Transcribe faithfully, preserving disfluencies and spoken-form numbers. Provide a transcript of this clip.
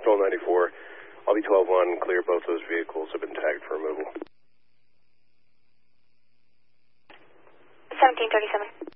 Sentinel ninety-four, I'll be twelve one, clear. Both those vehicles have been tagged for removal. seventeen thirty-seven.